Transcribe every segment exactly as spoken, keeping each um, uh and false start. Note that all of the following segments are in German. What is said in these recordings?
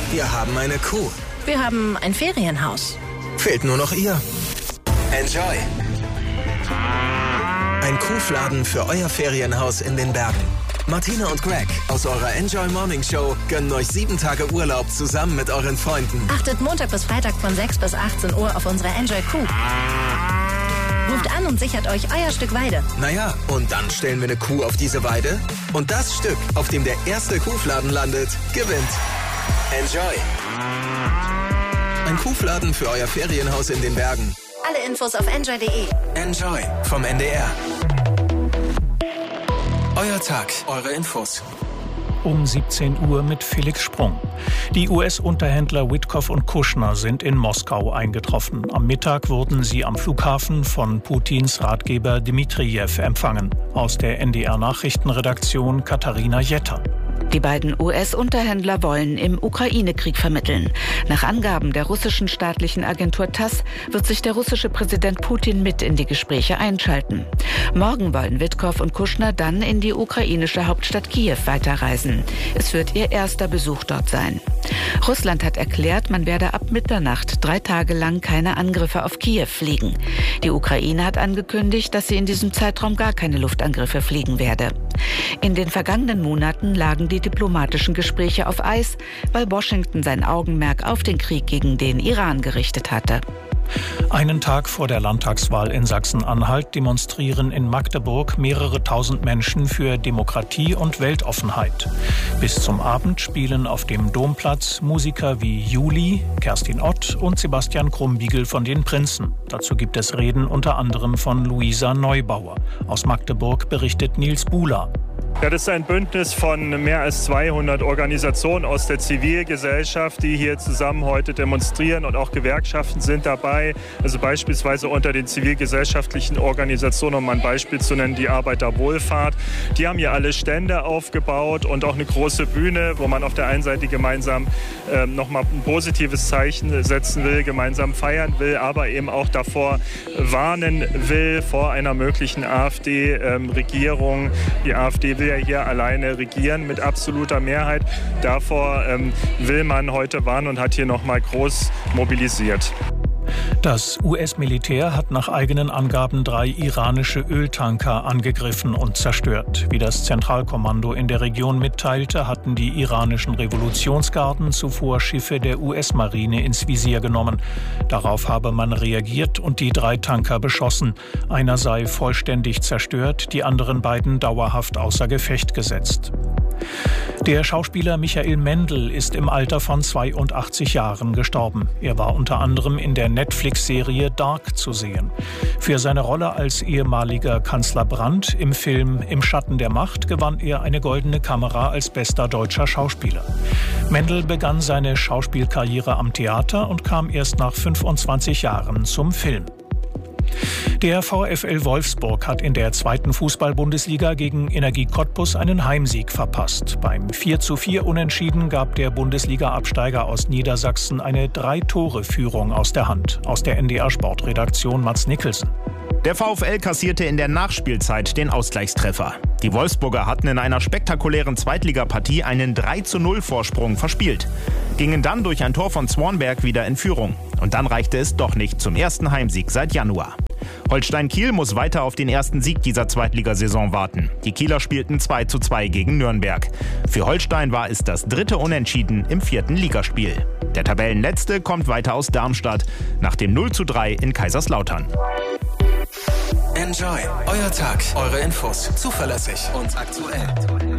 Wir haben eine Kuh. Wir haben ein Ferienhaus. Fehlt nur noch ihr. Enjoy. Ein Kuhfladen für euer Ferienhaus in den Bergen. Martina und Greg aus eurer Enjoy Morning Show gönnen euch sieben Tage Urlaub zusammen mit euren Freunden. Achtet Montag bis Freitag von sechs bis achtzehn Uhr auf unsere Enjoy Kuh. Ruft an und sichert euch euer Stück Weide. Naja, und dann stellen wir eine Kuh auf diese Weide und das Stück, auf dem der erste Kuhfladen landet, gewinnt. Enjoy. Ein Kuhfladen für euer Ferienhaus in den Bergen. Alle Infos auf enjoy punkt de. Enjoy vom N D R. Euer Tag, eure Infos. Um siebzehn Uhr mit Felix Sprung. Die U S-Unterhändler Witkoff und Kushner sind in Moskau eingetroffen. Am Mittag wurden sie am Flughafen von Putins Ratgeber Dmitrijew empfangen. Aus der N D R-Nachrichtenredaktion Katharina Jetter. Die beiden U S-Unterhändler wollen im Ukraine-Krieg vermitteln. Nach Angaben der russischen staatlichen Agentur TASS wird sich der russische Präsident Putin mit in die Gespräche einschalten. Morgen wollen Witkoff und Kushner dann in die ukrainische Hauptstadt Kiew weiterreisen. Es wird ihr erster Besuch dort sein. Russland hat erklärt, man werde ab Mitternacht drei Tage lang keine Angriffe auf Kiew fliegen. Die Ukraine hat angekündigt, dass sie in diesem Zeitraum gar keine Luftangriffe fliegen werde. In den vergangenen Monaten lagen die diplomatischen Gespräche auf Eis, weil Washington sein Augenmerk auf den Krieg gegen den Iran gerichtet hatte. Einen Tag vor der Landtagswahl in Sachsen-Anhalt demonstrieren in Magdeburg mehrere tausend Menschen für Demokratie und Weltoffenheit. Bis zum Abend spielen auf dem Domplatz Musiker wie Juli, Kerstin Ott und Sebastian Krumbiegel von den Prinzen. Dazu gibt es Reden unter anderem von Luisa Neubauer. Aus Magdeburg berichtet Nils Buhler. Ja, das ist ein Bündnis von mehr als zweihundert Organisationen aus der Zivilgesellschaft, die hier zusammen heute demonstrieren, und auch Gewerkschaften sind dabei. Also beispielsweise unter den zivilgesellschaftlichen Organisationen, um mal ein Beispiel zu nennen, die Arbeiterwohlfahrt. Die haben hier alle Stände aufgebaut und auch eine große Bühne, wo man auf der einen Seite gemeinsam äh, nochmal ein positives Zeichen setzen will, gemeinsam feiern will, aber eben auch davor warnen will vor einer möglichen AfD-Regierung. Ähm, die AfD will ja hier alleine regieren mit absoluter Mehrheit. Davor ähm, will man heute warnen und hat hier nochmal groß mobilisiert. Das U S-Militär hat nach eigenen Angaben drei iranische Öltanker angegriffen und zerstört. Wie das Zentralkommando in der Region mitteilte, hatten die iranischen Revolutionsgarden zuvor Schiffe der U S-Marine ins Visier genommen. Darauf habe man reagiert und die drei Tanker beschossen. Einer sei vollständig zerstört, die anderen beiden dauerhaft außer Gefecht gesetzt. Der Schauspieler Michael Mendl ist im Alter von zweiundachtzig Jahren gestorben. Er war unter anderem in der Netflix-Serie Dark zu sehen. Für seine Rolle als ehemaliger Kanzler Brandt im Film Im Schatten der Macht gewann er eine goldene Kamera als bester deutscher Schauspieler. Mendl begann seine Schauspielkarriere am Theater und kam erst nach fünfundzwanzig Jahren zum Film. Der VfL Wolfsburg hat in der zweiten Fußball-Bundesliga gegen Energie Cottbus einen Heimsieg verpasst. Beim vier zu vier Unentschieden gab der Bundesliga-Absteiger aus Niedersachsen eine Drei-Tore-Führung aus der Hand. Aus der N D R-Sportredaktion Mats Nicholson. Der VfL kassierte in der Nachspielzeit den Ausgleichstreffer. Die Wolfsburger hatten in einer spektakulären Zweitligapartie einen drei zu null Vorsprung verspielt, gingen dann durch ein Tor von Zwornberg wieder in Führung. Und dann reichte es doch nicht zum ersten Heimsieg seit Januar. Holstein Kiel muss weiter auf den ersten Sieg dieser Zweitligasaison warten. Die Kieler spielten zwei zu zwei gegen Nürnberg. Für Holstein war es das dritte Unentschieden im vierten Ligaspiel. Der Tabellenletzte kommt weiter aus Darmstadt nach dem null zu drei in Kaiserslautern. Enjoy. Euer Tag, eure Infos. Zuverlässig und aktuell.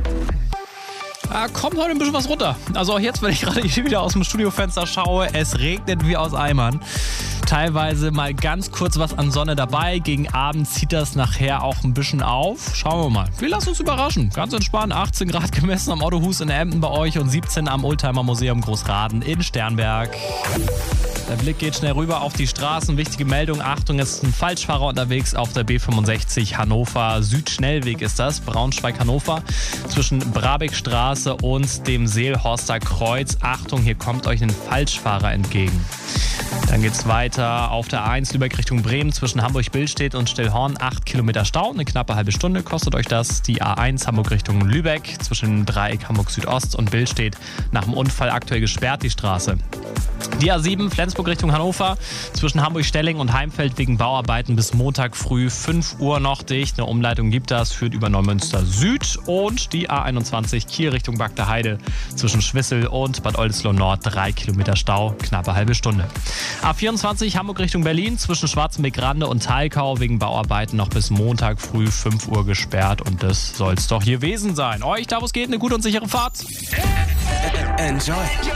Ah, kommt heute ein bisschen was runter. Also auch jetzt, wenn ich gerade hier wieder aus dem Studiofenster schaue, es regnet wie aus Eimern. Teilweise mal ganz kurz was an Sonne dabei. Gegen Abend zieht das nachher auch ein bisschen auf. Schauen wir mal. Wir lassen uns überraschen. Ganz entspannt. achtzehn Grad gemessen am Ottohus in Emden bei euch und siebzehn am Oldtimer Museum Großraden in Sternberg. Der Blick geht schnell rüber auf die Straßen. Wichtige Meldung, Achtung, es ist ein Falschfahrer unterwegs auf der B fünfundsechzig Hannover Südschnellweg ist das, Braunschweig-Hannover, zwischen Brabeckstraße und dem Seelhorster Kreuz. Achtung, hier kommt euch ein Falschfahrer entgegen. Dann geht's weiter auf der A eins Lübeck Richtung Bremen zwischen Hamburg-Billstedt und Stillhorn. acht Kilometer Stau, eine knappe halbe Stunde kostet euch das. Die A eins Hamburg Richtung Lübeck zwischen Dreieck Hamburg Südost und Billstedt nach dem Unfall aktuell gesperrt die Straße. Die A sieben Flensburg Richtung Hannover zwischen Hamburg-Stelling und Heimfeld wegen Bauarbeiten bis Montag früh fünf Uhr noch dicht. Eine Umleitung gibt das, führt über Neumünster Süd. Und die A einundzwanzig Kiel Richtung Bagde Heide zwischen Schwissel und Bad Oldesloe Nord drei Kilometer Stau, knappe halbe Stunde. A vierundzwanzig Hamburg Richtung Berlin zwischen Schwarzenbeck-Rande und Thalkau wegen Bauarbeiten noch bis Montag früh fünf Uhr gesperrt. Und das soll's doch gewesen sein. Euch, da wo es geht, eine gute und sichere Fahrt. Enjoy.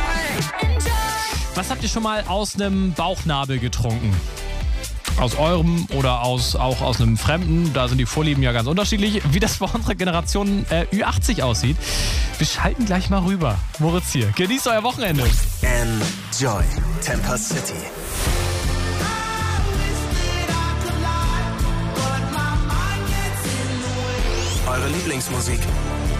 Was habt ihr schon mal aus einem Bauchnabel getrunken? Aus eurem oder aus, auch aus einem Fremden, da sind die Vorlieben ja ganz unterschiedlich. Wie das bei unserer Generation äh, Ü achtzig aussieht, wir schalten gleich mal rüber. Moritz hier, genießt euer Wochenende. Enjoy Tampa City. Eure Lieblingsmusik